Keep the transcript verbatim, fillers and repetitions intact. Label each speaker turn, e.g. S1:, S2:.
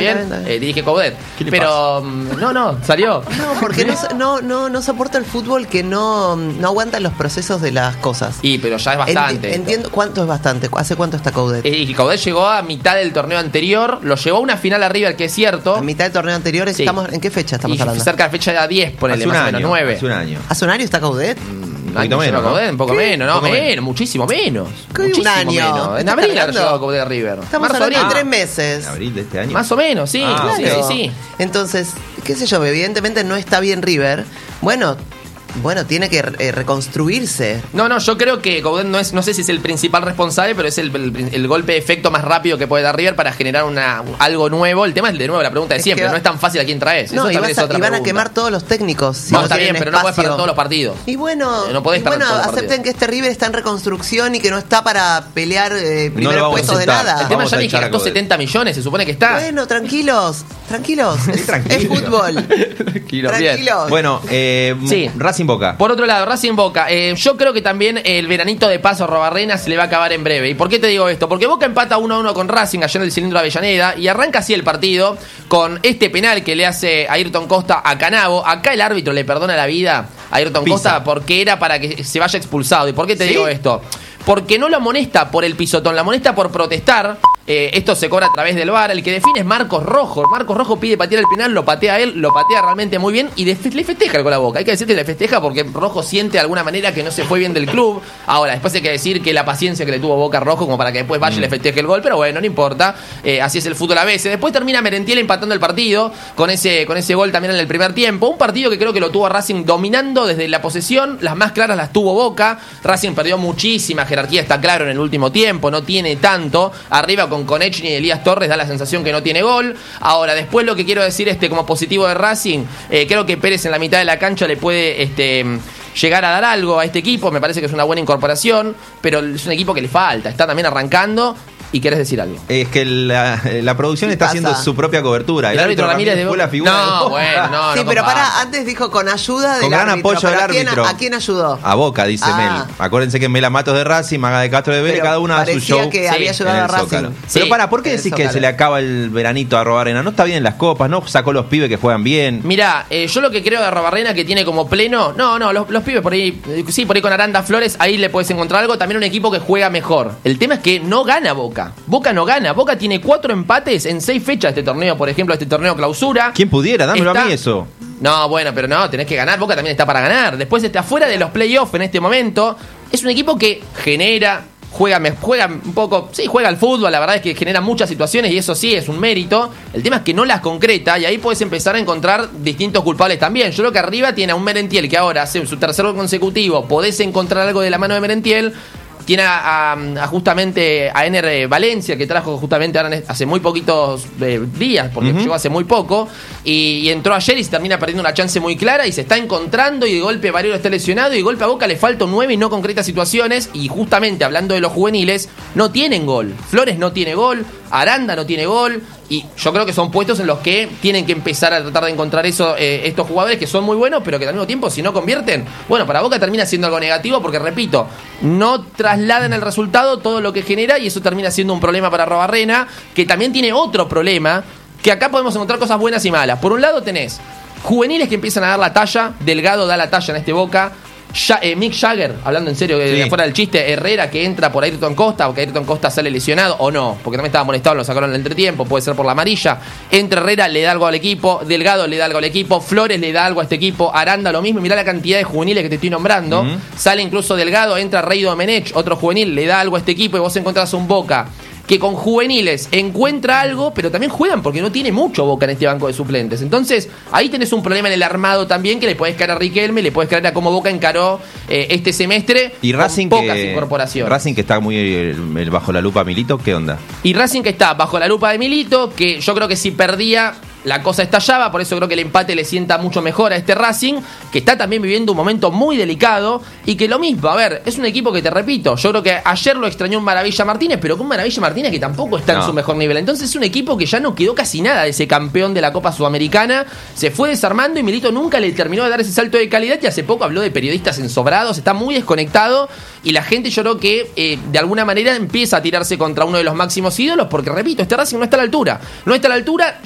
S1: bien?
S2: está bien, está bien.
S1: Eh, dije Coudet.
S3: ¿Qué le
S1: Pero, mm, no, no, salió.
S2: No, porque no, no, no, no soporta el fútbol que no, no aguanta los procesos de las cosas.
S1: Y, pero ya es bastante.
S2: Enti- entiendo, ¿cuánto es bastante? ¿Hace cuánto está Coudet?
S1: Eh, Y Coudet llegó a mitad del torneo anterior, lo llevó a una final a River, que es cierto.
S2: A mitad del torneo anterior,
S1: Sí.
S2: estamos, ¿en qué fecha estamos
S1: y
S2: hablando?
S1: cerca de la fecha de diez, ponele,
S3: Hace un
S1: más o
S3: año,
S1: menos, nueve.
S3: hace un año.
S2: ¿Hace un año está Coudet?
S3: Un
S1: Año
S3: poquito
S1: llegó
S3: menos, ¿no?
S1: Coudet, un poco
S2: ¿Qué?
S1: menos, no,
S3: Poco
S1: menos,
S3: menos.
S1: muchísimo menos.
S2: ¿Qué, un
S1: Muchísimo
S2: año?
S1: menos.
S2: ¿Me
S1: En
S2: estás
S1: abril ha
S2: cargando?
S1: llegado Coudet a River.
S2: Estamos
S1: Marzo,
S2: hablando de
S1: abril.
S2: tres meses.
S3: En abril de este año.
S1: Más o menos, sí.
S3: Ah,
S1: sí,
S2: Claro.
S1: sí, sí.
S2: Entonces, qué sé yo, evidentemente no está bien River. Bueno, bueno, tiene que eh, reconstruirse.
S1: No, no, yo creo que Coudet no es, no sé si es el principal responsable, pero es el, el- el golpe de efecto más rápido que puede dar River para generar una, algo nuevo. El tema es de nuevo la pregunta de
S2: Es
S1: siempre,
S2: que va-
S1: no es tan fácil a quién traes.
S2: No,
S1: Eso
S2: y,
S1: también
S2: vas
S1: es
S2: a-
S1: otra
S2: y van a
S1: pregunta.
S2: quemar todos los técnicos. si
S1: No, está bien,
S2: tienen
S1: pero no puedes perder
S2: espacio.
S1: todos los partidos.
S2: Y bueno,
S1: No podés
S2: y
S1: perder
S2: bueno
S1: todos los
S2: acepten
S1: partidos.
S2: que este River está en reconstrucción y que no está para pelear eh,
S3: No
S2: primeros
S3: lo vamos a
S2: puestos de
S3: aceptar.
S2: nada.
S1: El tema
S3: Vamos
S1: ya
S3: a
S1: ni que
S3: echar a
S1: gastó
S3: Coudet.
S1: setenta millones, se supone que está.
S2: Bueno, tranquilos, tranquilos. Es,
S3: Tranquilo.
S2: es fútbol.
S1: Tranquilo, bien.
S2: Tranquilos.
S3: Bueno, eh,
S1: Sí.
S3: Racing Boca.
S1: Por otro lado, Racing Boca. Eh, yo creo que también el veranito de paso a Robarrena se le va a acabar en breve. ¿Y por qué te digo esto? Porque Boca empata uno a uno con Racing ayer en el cilindro de Avellaneda y arranca así el partido con este penal que le hace a Ayrton Costa a Canavo. Acá el árbitro le perdona la vida a Ayrton
S3: Pisa.
S1: Costa porque era para que se vaya expulsado. ¿Y por qué te
S2: ¿Sí?
S1: digo esto? Porque no lo amonesta por el pisotón, lo amonesta por protestar. Eh, esto se cobra a través del V A R. El que define es Marcos Rojo. Marcos Rojo pide patear el penal, lo patea él, lo patea realmente muy bien y de- le festeja con la boca. Hay que decir que le festeja porque Rojo siente de alguna manera que no se fue bien del club. Ahora, después hay que decir que la paciencia que le tuvo Boca a Rojo como para que después vaya y le festeje el gol, pero bueno, no importa. Eh, así es el fútbol a veces. Después termina Merentiel empatando el partido con ese, con ese gol también en el primer tiempo. Un partido que creo que lo tuvo Racing dominando desde la posesión. Las más claras las tuvo Boca. Racing perdió muchísima jerarquía, está claro, en el último tiempo. No tiene tanto. Arriba con Konechny y Elías Torres da la sensación que no tiene gol. Ahora, después lo que quiero decir este como positivo de Racing, eh, creo que Pérez en la mitad de la cancha le puede este, llegar a dar algo a este equipo. Me parece que es una buena incorporación, pero es un equipo que le falta. Está también arrancando. ¿Y querés decir algo?
S3: Es que la, la producción
S2: ¿Qué
S3: está
S2: pasa?
S3: haciendo su propia cobertura.
S1: El árbitro Ramírez de
S3: fue
S1: Boca.
S3: la figura
S1: No,
S3: de Boca.
S1: bueno, no.
S2: sí, pero
S1: comparto.
S2: para, antes dijo con ayuda del
S3: Con gran
S2: árbitro.
S3: apoyo del
S2: pero ¿a quién-
S3: árbitro.
S2: ¿A quién ayudó?
S3: A Boca, dice
S2: Ah.
S3: Mel. Acuérdense que Mela Matos de Racing, Maga de Castro de Vélez,
S2: Pero
S3: cada una a su
S2: parecía
S3: show.
S2: que
S1: Sí,
S2: había
S3: en
S2: ayudado a
S3: el
S2: Racing.
S3: Zócalo.
S1: Sí,
S3: Pero para, ¿por qué
S2: en el
S3: decís que
S2: Zócalo.
S3: se le acaba el veranito a Robarena? No está bien en las copas, no sacó los pibes que juegan bien.
S1: Mirá, eh, yo lo que creo de Robarrena que tiene como pleno. No, no, los, los pibes por ahí. eh, sí, por ahí con Aranda Flores, ahí le puedes encontrar algo. También un equipo que juega mejor. El tema es que no gana Boca. Boca no gana. Boca tiene cuatro empates en seis fechas de este torneo, por ejemplo, este torneo clausura.
S3: ¿Quién pudiera? Dámelo
S1: Está-
S3: a mí eso.
S1: No, bueno, pero no, tenés que ganar. Boca también está para ganar. Después está afuera de los playoffs en este momento. Es un equipo que genera. Juega, me- juega un poco, sí, juega al fútbol, la verdad es que genera muchas situaciones y eso sí es un mérito. El tema es que no las concreta y ahí puedes empezar a encontrar distintos culpables también. Yo creo que arriba tiene a un Merentiel que ahora hace su tercer gol consecutivo, podés encontrar algo de la mano de Merentiel. Tiene a, a- a justamente a Ener Valencia, que trajo justamente ahora en- hace muy poquitos eh, días, porque
S3: Ujú.
S1: llegó hace muy poco, y, y entró ayer y se termina perdiendo una chance muy clara y se está encontrando y de golpe Varelo está lesionado y de golpe a Boca le falta un nueve y no concreta situaciones y justamente hablando de los juveniles, no tienen gol. Flores no tiene gol, Aranda no tiene gol y yo creo que son puestos en los que tienen que empezar a tratar de encontrar eso eh, estos jugadores que son muy buenos, pero que al mismo tiempo si no convierten, bueno, para Boca termina siendo algo negativo porque repito, no trasladan el resultado todo lo que genera y eso termina siendo un problema para Robarrena, que también tiene otro problema, que acá podemos encontrar cosas buenas y malas. Por un lado tenés juveniles que empiezan a dar la talla, Delgado da la talla en este Boca, ya, eh, Mick Jagger, hablando en serio,
S3: Sí.
S1: de fuera del chiste, Herrera que entra por Ayrton Costa, porque Ayrton Costa sale lesionado, o no, porque también estaba molestado, lo sacaron en el entretiempo, puede ser por la amarilla. Entra Herrera, le da algo al equipo, Delgado le da algo al equipo, Flores le da algo a este equipo, Aranda lo mismo, mirá la cantidad de juveniles que te estoy nombrando.
S3: Ujú.
S1: Sale incluso Delgado, entra Rey Domenech, otro juvenil, le da algo a este equipo y vos encontrás un Boca que con juveniles encuentra algo, pero también juegan porque no tiene mucho Boca en este banco de suplentes. Entonces, ahí tenés un problema en el armado también que le podés caer a Riquelme, le podés caer a cómo Boca encaró eh, este semestre
S3: Y Racing
S1: con pocas
S3: que,
S1: incorporaciones.
S3: Racing que está muy eh, bajo la lupa Milito, ¿qué onda?
S1: Y Racing que está bajo la lupa de Milito, que yo creo que si perdía la cosa estallaba, por eso creo que el empate le sienta mucho mejor a este Racing, que está también viviendo un momento muy delicado y que lo mismo, a ver, es un equipo que te repito, yo creo que ayer lo extrañó un Maravilla Martínez, pero con Maravilla Martínez que tampoco está
S3: No.
S1: en su mejor nivel. Entonces es un equipo que ya no quedó casi nada de ese campeón de la Copa Sudamericana, se fue desarmando y Milito nunca le terminó de dar ese salto de calidad y hace poco habló de periodistas ensobrados, está muy desconectado y la gente yo creo que eh, de alguna manera empieza a tirarse contra uno de los máximos ídolos porque repito, este Racing no está a la altura, no está a la altura.